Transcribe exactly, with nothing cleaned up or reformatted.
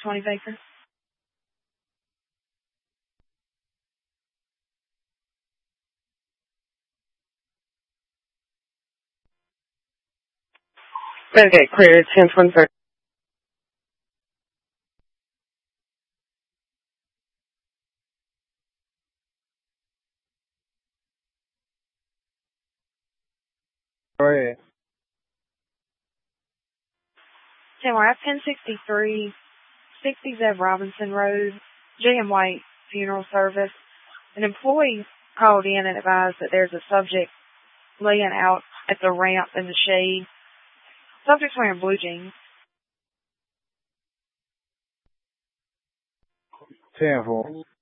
twenty Baker. Okay, clear, ten twenty-three. Go ahead. ten, we're at ten sixty-three, sixty Zev Robinson Road, J M White Funeral Service. An employee called in and advised that there's a subject laying out at the ramp in the shade. Subject's wearing blue jeans. ten four.